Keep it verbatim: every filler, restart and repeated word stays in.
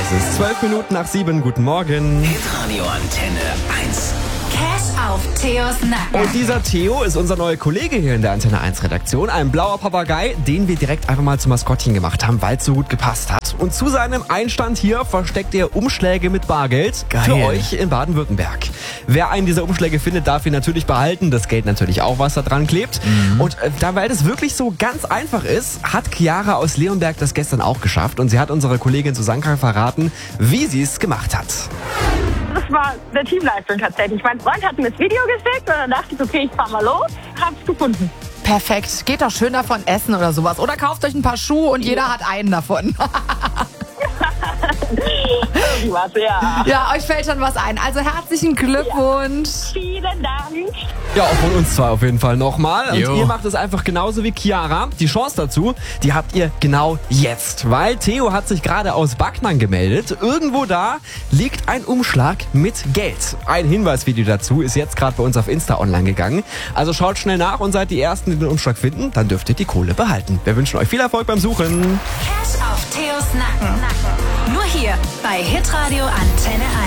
ist es. Zwölf Minuten nach sieben. Guten Morgen. Hitradio Antenne eins. Cash auf Theos Nacken. Und dieser Theo ist unser neuer Kollege hier in der Antenne eins Redaktion. Ein blauer Papagei, den wir direkt einfach mal zum Maskottchen gemacht haben, weil es so gut gepasst hat. Und zu seinem Einstand hier versteckt er Umschläge mit Bargeld Geil. für euch in Baden-Württemberg. Wer einen dieser Umschläge findet, darf ihn natürlich behalten. Das Geld natürlich auch, was da dran klebt. Mhm. Und äh, da, weil das wirklich so ganz einfach ist, hat Chiara aus Leonberg das gestern auch geschafft. Und sie hat unserer Kollegin Susanka verraten, wie sie es gemacht hat. Das war eine Teamleistung tatsächlich. Mein Freund hat mir das Video geschickt und dann dachte ich, okay, ich fahr mal los. Hab's gefunden. Perfekt. Geht doch schön davon essen oder sowas. Oder kauft euch ein paar Schuhe und jeder hat einen davon. Irgendwas, ja. Ja, euch fällt schon was ein. Also herzlichen Glückwunsch. Vielen Dank. Ja, auch von uns zwei auf jeden Fall nochmal. Und Jo. ihr macht es einfach genauso wie Chiara. Die Chance dazu, die habt ihr genau jetzt. Weil Theo hat sich gerade aus Backnang gemeldet. Irgendwo da liegt ein Umschlag mit Geld. Ein Hinweisvideo dazu ist jetzt gerade bei uns auf Insta online gegangen. Also schaut schnell nach und seid die Ersten, die den Umschlag finden. Dann dürft ihr die Kohle behalten. Wir wünschen euch viel Erfolg beim Suchen. Cash auf Theos Nacken. Nur hier bei Hitradio Antenne eins.